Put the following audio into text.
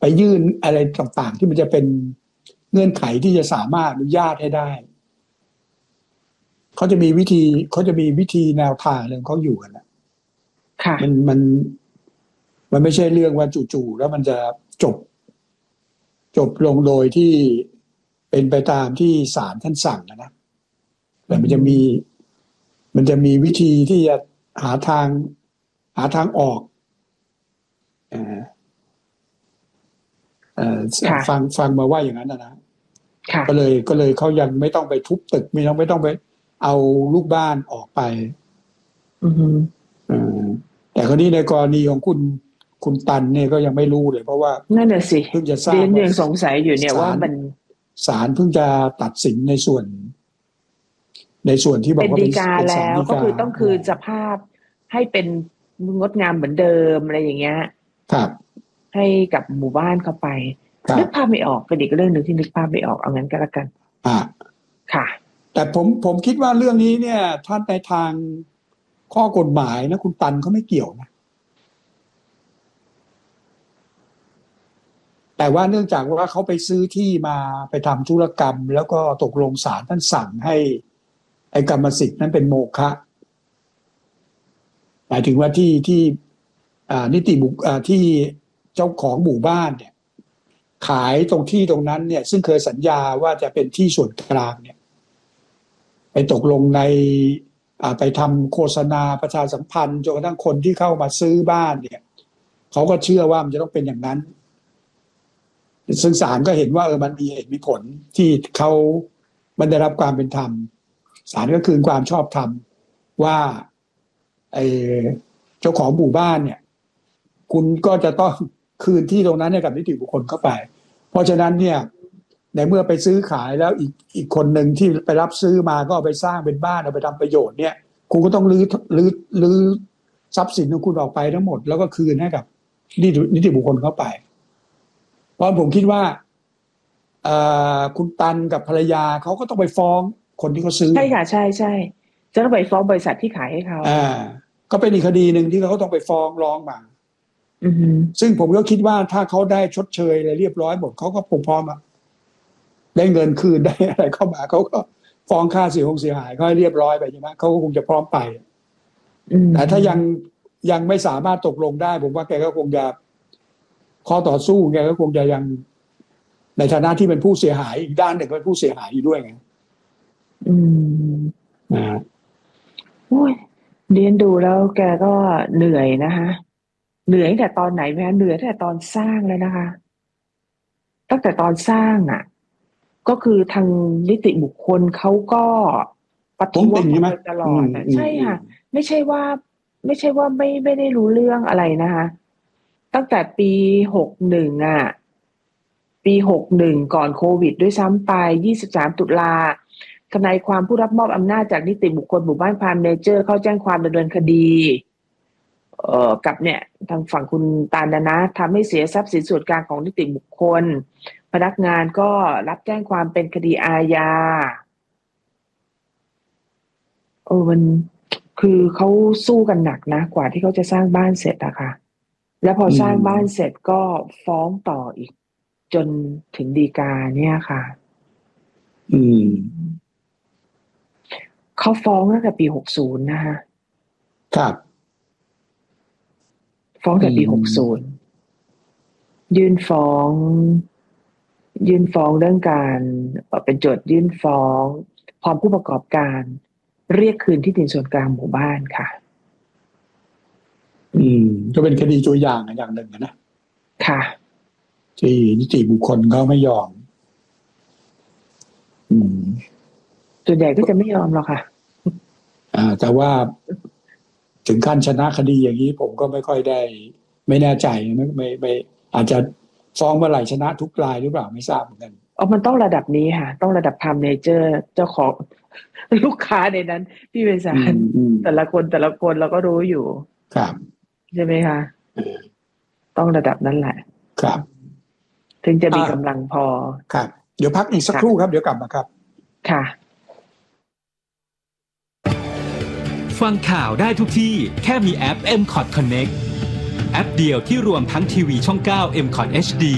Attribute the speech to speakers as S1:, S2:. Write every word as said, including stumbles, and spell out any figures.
S1: ไปยื่นอะไรต่างๆที่มันจะเป็นเงื่อนไขที่จะสามารถอนุญาตให้ได้เขาจะมีวิธีเขาจะมีวิธีแนวทางเรื่องเขาอยู่กันนะ
S2: ค่ะ
S1: มันมันมันไม่ใช่เรื่องว่าจู่ๆแล้วมันจะจบจบลงโดยที่เป็นไปตามที่ศาลท่านสั่งนะแต่มันจะมีมันจะมีวิธีที่จะหาทางหาทางออกเอ่อเอ่อฟังฟังมาว่าอย่างนั้นนะนะก็เลยก็เลยเขายังไม่ต้องไปทุบตึกไม่ต้องไม่ต้องไปเอาลูกบ้านออกไป
S2: อือฮึ
S1: เอ่อแต่คราวนี้ในกรณีของคุณคุณตันเนี่ยก็ยังไม่รู้เลยเพราะว่า
S2: นั่นน่ะสิ
S1: เพิ่งจะทราบ
S2: ว่ายังสงสัยอยู่เนี่ยว่ามัน
S1: ศาลเพิ่งจะตัดสินในส่วนในส่วนที่บอกว่า
S2: เป็นฎีกาแล้วก็คือต้องคืนสภาพให้เป็นงดงามเหมือนเดิมอะไรอย่างเงี้ย
S1: ครับ
S2: ให้กับหมู่บ้านเข้าไปนึกภาพไม่ออกเป็นอีกเรื่องหนึ่งที่นึกภาพไม่ออกเอางั้นก็แล้วกัน
S1: อ่า
S2: ค่ะ
S1: แต่ผมผมคิดว่าเรื่องนี้เนี่ยถ้าในทางข้อกฎหมายนะคุณตันเขาไม่เกี่ยวนะแต่ว่าเนื่องจากว่าเขาไปซื้อที่มาไปทำธุรกรรมแล้วก็ตกลงศาลท่านสั่งให้ไอ้กรรมสิทธิ์นั้นเป็นโมฆะหมายถึงว่าที่ที่อ่านิติบุคอ่าที่เจ้าของหมู่บ้านเนี่ยขายตรงที่ตรงนั้นเนี่ยซึ่งเคยสัญญาว่าจะเป็นที่ส่วนกลางเนี่ยไปตกลงในอ่าไปทำโฆษณาประชาสัมพันธ์จนกระทั่งคนที่เข้ามาซื้อบ้านเนี่ยเขาก็เชื่อว่ามันจะต้องเป็นอย่างนั้นซึ่งศาลก็เห็นว่าเออมันมีเหตุมีผลที่เขามันได้รับความเป็นธรรมศาลก็คืนความชอบธรรมว่าไอ้เจ้าของหมู่บ้านเนี่ยคุณก็จะต้องคืนที่ตรงนั้นให้กับนิติบุคคลเข้าไปเพราะฉะนั้นเนี่ยในเมื่อไปซื้อขายแล้วอีกอีกคนหนึ่งที่ไปรับซื้อมาก็เอาไปสร้างเป็นบ้านเอาไปทำประโยชน์เนี่ยคุณก็ต้องรื้อรื้อรื้อทรัพย์สินของคุณออกไปทั้งหมดแล้วก็คืนให้กับนิติบุคคลเข้าไปเพราะผมคิดว่าคุณตันกับภรรยาเขาก็ต้องไปฟ้องคนที่เขาซื้อ
S2: ใช่ค่ะใช่ใช่จะต้องไปฟ้องบริษัทที่ขายให้เขา
S1: อ่าก็เป็นอีกคดีหนึ่งที่เขาต้องไปฟ้องร้องมา
S2: อือฮึ
S1: ซึ่งผมก็คิดว่าถ้าเขาได้ชดเชยอะไรเรียบร้อยหมดเขาก็คงพร้อมอะได้เงินคืนได้อะไรเข้ามาเขาก็ฟ้องค่าเสียหายเสียหายเขาให้เรียบร้อยไปใช่ไหมเขาก็คงจะพร้อมไปแต่ถ้ายังยังไม่สามารถตกลงได้ผมว่าแกก็คงจะข้อต่อสู้แกก็คงจะยังในฐานะที่เป็นผู้เสียหายอีกด้านหนึ่งเป็นผู้เสียหายอยู่ด้วยไง
S2: อืม
S1: นะ
S2: โอ้ยเรียนดูแล้วแกก็เหนื่อยนะคะเหนื่อยตั้งแต่ตอนไหนไหมคะเหนื่อยตั้งแต่ตอนสร้างเลยนะคะตั้งแต่ตอนสร้างอ่ะก็คือทางนิติบุคคลเขาก็ปฏิวัติมาตลอดใช่ค่ะไม่ใช่ว่าไม่ใช่ว่าไม่ไม่ได้รู้เรื่องอะไรนะคะตั้งแต่ปีหกหนึ่งอ่ะปีหกหนึ่งก่อนโควิดด้วยซ้ำไปยี่สิบสามตุลาทนายความผู้รับมอบอำนาจจากนิติบุคคลหมู่บ้านพามเนเจอร์เข้าแจ้งความดำเนินคดีเอ่อกับเนี่ยทางฝั่งคุณตาลนะนะทำให้เสียทรัพย์สินส่วนกลางของนิติบุคคลพนักงานก็รับแจ้งความเป็นคดีอาญาเออมันคือเขาสู้กันหนักนะกว่าที่เขาจะสร้างบ้านเสร็จอะค่ะแล้วพอสร้างบ้านเสร็จก็ฟ้องต่ออีกจนถึงฎีกาเนี่ยค่ะ
S1: อืม
S2: เขาฟ้องตั้งแต่ปีหกสิบนะคะ
S1: ครับ
S2: ฟ้องแต่ปีหกสิบยื่นฟ้องยื่นฟ้องเรื่องการเป็นโจทย์ยื่นฟ้องพร้อมผู้ประกอบการเรียกคืนที่ดินส่วนกลางหมู่บ้านค่ะ
S1: อืมก็เป็นคดีตัวอย่างอย่างหนึ่งนะ
S2: ค่ะ
S1: ที่นิติบุคคลเขาไม่ยอมอืม
S2: ส่วนใหญ่ก็จะไม่ยอมหรอกค่ะ
S1: อ่าแต่ว่าถึงขั้นชนะคดีอย่างนี้ผมก็ไม่ค่อยได้ไม่แน่ใจไม่ไม่ไม่อาจจะฟ้องเมื่อไหร่ชนะทุกรายหรือเปล่าไม่ทราบเหมือนกัน
S2: อ๋อมันต้องระดับนี้ค่ะต้องระดับพามเนเจอร์เจ้าของลูกค้าในนั้นพี่เวสานแต่ละคนแต่ละคนเราก็รู้อยู่
S1: ครับ
S2: ใช่ไหมคะต้องระดับนั้นแหละ
S1: ครับ
S2: ถึงจะมีกำลังพอ
S1: ครับเดี๋ยวพักอีกสักครู่ครับเดี๋ยวกลับมาครับ
S2: ค่ะ
S3: ฟังข่าวได้ทุกที่แค่มีแอป เอ็ม คอท Connect แอปเดียวที่รวมทั้งทีวีช่องเก้า เอ็ม คอท เอช ดี